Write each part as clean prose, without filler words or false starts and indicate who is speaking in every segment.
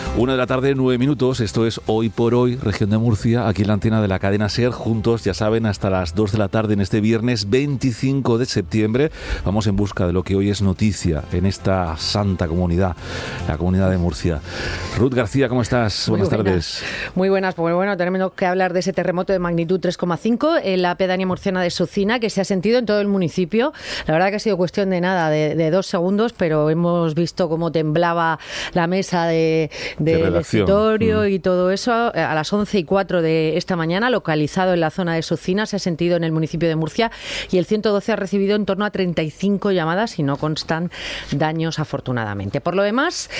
Speaker 1: 1:09 a.m, esto es Hoy por Hoy, región de Murcia, aquí en la antena de la cadena SER, juntos, ya saben, hasta las 2 de la tarde en este viernes 25 de septiembre. Vamos en busca de lo que hoy es noticia en esta santa comunidad, la comunidad de Murcia. Ruth García, ¿cómo estás? Buenas tardes.
Speaker 2: Muy buenas, pues bueno, tenemos que hablar de ese terremoto de magnitud 3,5 en la pedanía murciana de Sucina, que se ha sentido en todo el municipio. La verdad que ha sido cuestión de nada, de 2 segundos, pero hemos visto cómo temblaba la mesa del escritorio y todo eso. A las 11:04 de esta mañana, localizado en la zona de Sucina, se ha sentido en el municipio de Murcia, y el 112 ha recibido en torno a 35 llamadas y no constan daños, afortunadamente. Por lo demás,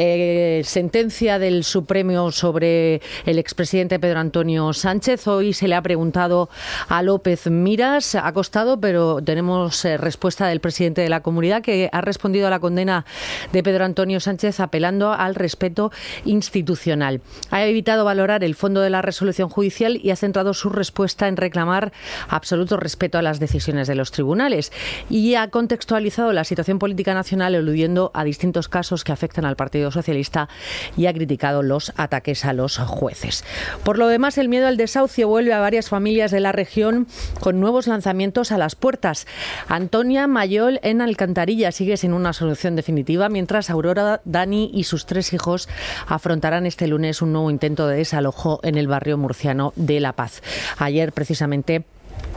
Speaker 2: sentencia del Supremo sobre el expresidente Pedro Antonio Sánchez. Hoy se le ha preguntado a López Miras, ha costado, pero tenemos respuesta del presidente de la comunidad, que ha respondido a la condena de Pedro Antonio Sánchez apelando al respeto institucional. Ha evitado valorar el fondo de la resolución judicial y ha centrado su respuesta en reclamar absoluto respeto a las decisiones de los tribunales, y ha contextualizado la situación política nacional eludiendo a distintos casos que afectan al Partido Socialista, y ha criticado los ataques a los jueces. Por lo demás, el miedo al desahucio vuelve a varias familias de la región con nuevos lanzamientos a las puertas. Antonia Mayol en Alcantarilla sigue sin una solución definitiva, mientras Aurora, Dani y sus 3 hijos afrontarán este lunes un nuevo intento de desalojo en el barrio murciano de La Paz. Ayer, precisamente,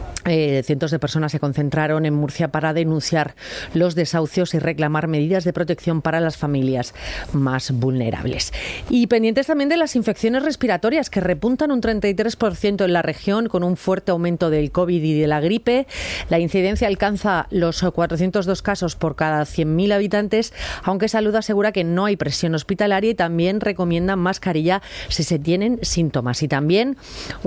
Speaker 2: cientos de personas se concentraron en Murcia para denunciar los desahucios y reclamar medidas de protección para las familias más vulnerables. Y pendientes también de las infecciones respiratorias, que repuntan un 33% en la región, con un fuerte aumento del COVID y de la gripe. La incidencia alcanza los 402 casos por cada 100.000 habitantes, aunque Salud asegura que no hay presión hospitalaria, y también recomiendan mascarilla si se tienen síntomas. Y también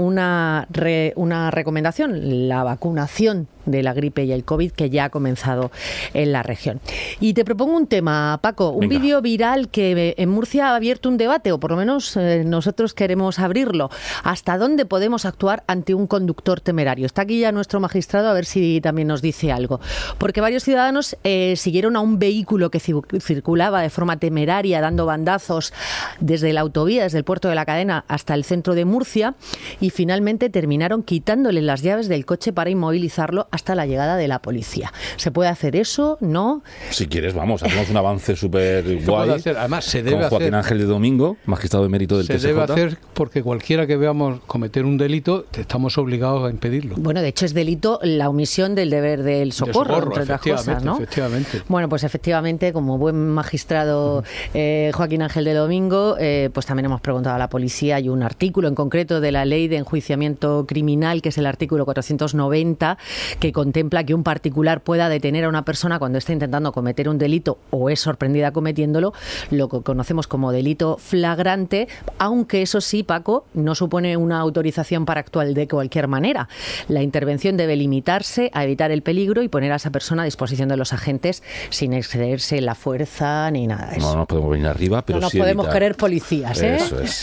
Speaker 2: una recomendación, la vacunación de la gripe y el COVID, que ya ha comenzado en la región. Y te propongo un tema, Paco, un vídeo viral que en Murcia ha abierto un debate, o por lo menos nosotros queremos abrirlo. ¿Hasta dónde podemos actuar ante un conductor temerario? Está aquí ya nuestro magistrado, a ver si también nos dice algo. Porque varios ciudadanos siguieron a un vehículo que circulaba de forma temeraria, dando bandazos desde la autovía, desde el puerto de la Cadena hasta el centro de Murcia, y finalmente terminaron quitándole las llaves del coche para inmovilizarlo hasta la llegada de la policía. ¿Se puede hacer eso? ¿No?
Speaker 1: Si quieres, vamos, hacemos un avance súper guay.
Speaker 3: Además, se debe
Speaker 1: con Joaquín Ángel de Domingo, magistrado de mérito del TSJ.
Speaker 3: Se debe hacer porque cualquiera que veamos cometer un delito, estamos obligados a impedirlo.
Speaker 2: Bueno, de hecho es delito la omisión del deber del socorro, entre otras cosas, ¿no?
Speaker 3: Efectivamente.
Speaker 2: Bueno, pues efectivamente, como buen magistrado Joaquín Ángel de Domingo, pues también hemos preguntado a la policía. Hay un artículo en concreto de la Ley de Enjuiciamiento Criminal, que es el artículo 490, que contempla que un particular pueda detener a una persona cuando está intentando cometer un delito o es sorprendida cometiéndolo, lo que conocemos como delito flagrante, aunque eso sí, Paco, no supone una autorización para actuar de cualquier manera. La intervención debe limitarse a evitar el peligro y poner a esa persona a disposición de los agentes sin excederse la fuerza ni nada de eso.
Speaker 1: No nos podemos venir arriba, pero
Speaker 2: no nos
Speaker 1: sí
Speaker 2: podemos
Speaker 1: evitar.
Speaker 2: querer policías, ¿eh?
Speaker 1: Eso es.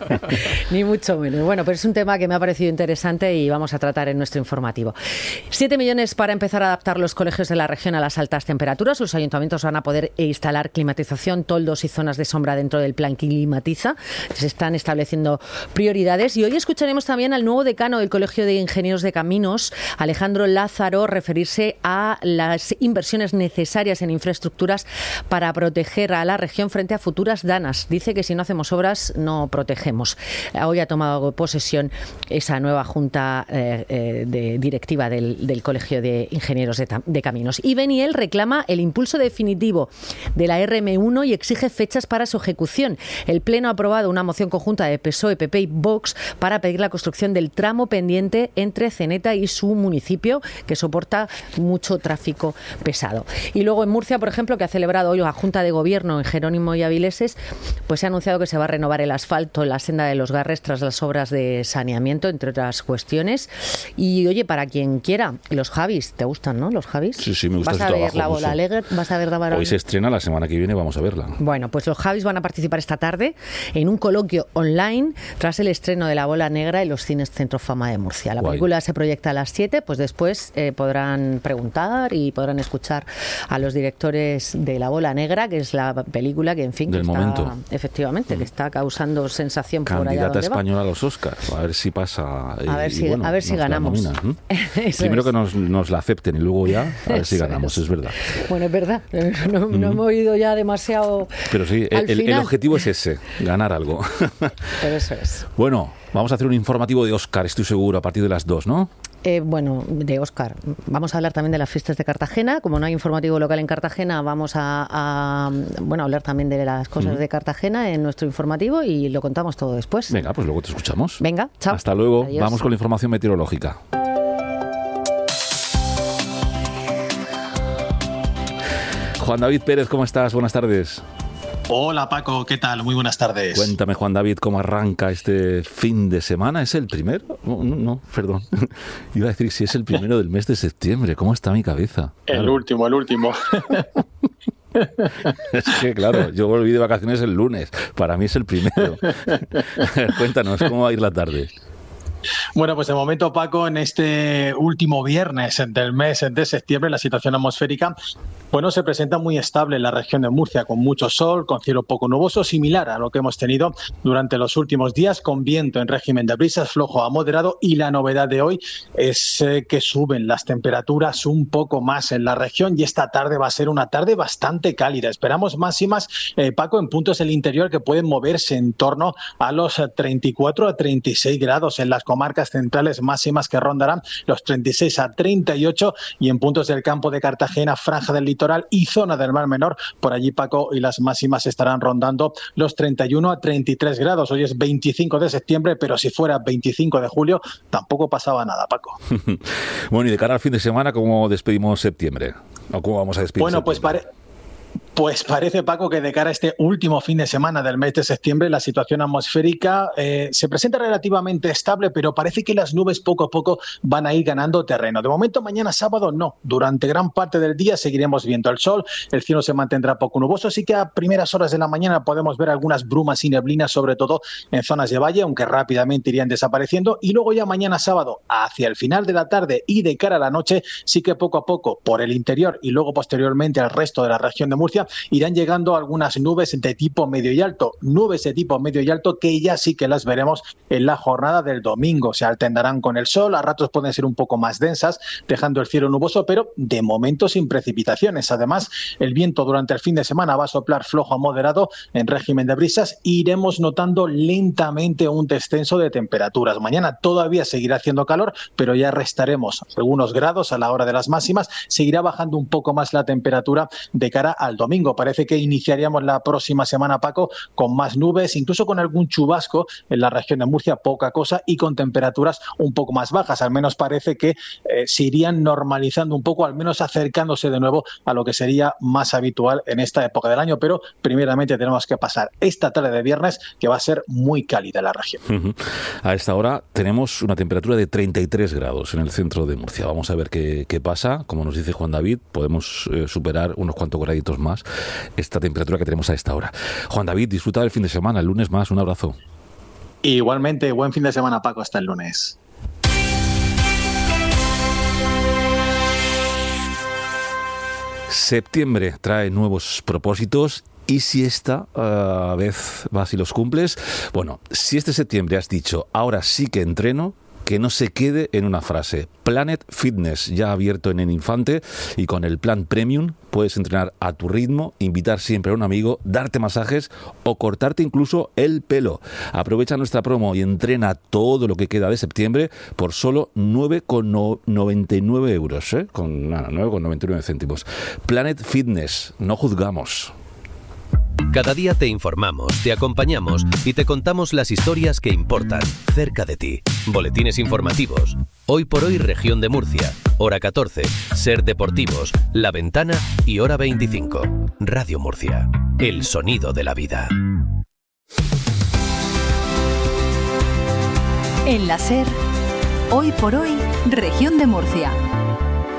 Speaker 2: Ni mucho menos. Bueno, pero es un tema que me ha parecido interesante y vamos a tratar en nuestro informativo. 7 millones para empezar a adaptar los colegios de la región a las altas temperaturas. Los ayuntamientos van a poder instalar climatización, toldos y zonas de sombra dentro del plan Climatiza. Se están estableciendo prioridades. Y hoy escucharemos también al nuevo decano del Colegio de Ingenieros de Caminos, Alejandro Lázaro, referirse a las inversiones necesarias en infraestructuras para proteger a la región frente a futuras danas. Dice que si no hacemos obras, no protegemos. Hoy ha tomado posesión esa nueva junta directiva del Colegio de Ingenieros de Caminos. Y Beniel reclama el impulso definitivo de la RM1 y exige fechas para su ejecución. El Pleno ha aprobado una moción conjunta de PSOE, PP y Vox para pedir la construcción del tramo pendiente entre Ceneta y su municipio, que soporta mucho tráfico pesado. Y luego en Murcia, por ejemplo, que ha celebrado hoy la Junta de Gobierno en Jerónimo y Avileses, pues se ha anunciado que se va a renovar el asfalto en la senda de los Garres tras las obras de saneamiento, entre otras cuestiones. Y oye, para quien quiera Los Javis, ¿te gustan, no? Los Javis.
Speaker 1: Sí, me gusta.
Speaker 2: ¿Vas a ver la bola alegre? ¿Vas a ver
Speaker 1: Hoy se estrena, la semana que viene vamos a verla.
Speaker 2: Bueno, pues los Javis van a participar esta tarde en un coloquio online tras el estreno de La Bola Negra en los cines Centro Fama de Murcia. La película se proyecta a las 7, pues después podrán preguntar y podrán escuchar a los directores de La Bola Negra, que es la película que, en fin,
Speaker 1: del momento.
Speaker 2: Efectivamente, que está causando sensación por allá donde va.
Speaker 1: Candidata española a los Oscars. A ver si pasa.
Speaker 2: A ver si ganamos.
Speaker 1: Primero que nos la acepten y luego ya a ver si ganamos, es verdad.
Speaker 2: Bueno, es verdad. No hemos ido ya demasiado.
Speaker 1: Pero sí, el objetivo es ese, ganar algo.
Speaker 2: Pero eso es.
Speaker 1: Bueno, vamos a hacer un informativo de Óscar, estoy seguro, a partir de las 2, ¿no?
Speaker 2: Bueno, de Óscar. Vamos a hablar también de las fiestas de Cartagena. Como no hay informativo local en Cartagena, vamos a hablar también de las cosas de Cartagena en nuestro informativo y lo contamos todo después.
Speaker 1: Venga, pues luego te escuchamos.
Speaker 2: Venga, chao.
Speaker 1: Hasta luego.
Speaker 2: Adiós.
Speaker 1: Vamos con la información meteorológica. Juan David Pérez, ¿cómo estás? Buenas tardes.
Speaker 4: Hola Paco, ¿qué tal? Muy buenas tardes.
Speaker 1: Cuéntame, Juan David, ¿cómo arranca este fin de semana? ¿Es el primero? No, perdón. Iba a decir si es el primero del mes de septiembre. ¿Cómo está mi cabeza?
Speaker 4: El último.
Speaker 1: Es que, claro, yo volví de vacaciones el lunes. Para mí es el primero. Cuéntanos, ¿cómo va a ir la tarde?
Speaker 4: Bueno, pues de momento, Paco, en este último viernes del mes de septiembre, la situación atmosférica, se presenta muy estable en la región de Murcia, con mucho sol, con cielo poco nuboso, similar a lo que hemos tenido durante los últimos días, con viento en régimen de brisas flojo a moderado, y la novedad de hoy es que suben las temperaturas un poco más en la región y esta tarde va a ser una tarde bastante cálida. Esperamos máximas, Paco, en puntos del interior que pueden moverse en torno a los 34 a 36 grados en las comarcas centrales, máximas que rondarán los 36 a 38, y en puntos del campo de Cartagena, franja del litoral y zona del Mar Menor, por allí, Paco, y las máximas estarán rondando los 31 a 33 grados. Hoy es 25 de septiembre, pero si fuera 25 de julio tampoco pasaba nada, Paco.
Speaker 1: Bueno, y de cara al fin de semana, ¿cómo despedimos septiembre? ¿O cómo vamos a despedir septiembre?
Speaker 4: Pues parece, Paco, que de cara a este último fin de semana del mes de septiembre, la situación atmosférica se presenta relativamente estable, pero parece que las nubes poco a poco van a ir ganando terreno. De momento, mañana sábado no. Durante gran parte del día seguiremos viendo el sol, el cielo se mantendrá poco nuboso, así que a primeras horas de la mañana podemos ver algunas brumas y neblinas, sobre todo en zonas de valle, aunque rápidamente irían desapareciendo, y luego ya mañana sábado, hacia el final de la tarde y de cara a la noche, sí que poco a poco por el interior y luego posteriormente al resto de la región de Murcia irán llegando algunas nubes de tipo medio y alto, que ya sí que las veremos en la jornada del domingo. Se alternarán con el sol, a ratos pueden ser un poco más densas, dejando el cielo nuboso, pero de momento sin precipitaciones. Además, el viento durante el fin de semana va a soplar flojo a moderado en régimen de brisas y iremos notando lentamente un descenso de temperaturas. Mañana todavía seguirá haciendo calor, pero ya restaremos algunos grados a la hora de las máximas. Seguirá bajando un poco más la temperatura de cara al domingo. Parece que iniciaríamos la próxima semana, Paco, con más nubes, incluso con algún chubasco en la región de Murcia, poca cosa, y con temperaturas un poco más bajas. Al menos parece que se irían normalizando un poco, al menos acercándose de nuevo a lo que sería más habitual en esta época del año. Pero primeramente tenemos que pasar esta tarde de viernes, que va a ser muy cálida en la región.
Speaker 1: A esta hora tenemos una temperatura de 33 grados en el centro de Murcia. Vamos a ver qué pasa. Como nos dice Juan David, podemos superar unos cuantos graditos más esta temperatura que tenemos a esta hora. Juan David, disfruta del fin de semana, el lunes más, un abrazo.
Speaker 4: Igualmente, buen fin de semana, Paco, hasta el lunes.
Speaker 1: Septiembre trae nuevos propósitos. ¿Y si esta vez vas y los cumples? Bueno, si este septiembre has dicho, ahora sí que entreno, que no se quede en una frase. Planet Fitness, ya abierto en el Infante, y con el plan Premium puedes entrenar a tu ritmo, invitar siempre a un amigo, darte masajes o cortarte incluso el pelo. Aprovecha nuestra promo y entrena todo lo que queda de septiembre por solo 9,99 euros, con 9,99 céntimos. Planet Fitness, no juzgamos.
Speaker 5: Cada día te informamos, te acompañamos y te contamos las historias que importan cerca de ti. Boletines informativos. Hoy por hoy, Región de Murcia. Hora 14. Ser Deportivos. La Ventana y Hora 25. Radio Murcia. El sonido de la vida.
Speaker 6: En la SER, Hoy por hoy, Región de Murcia.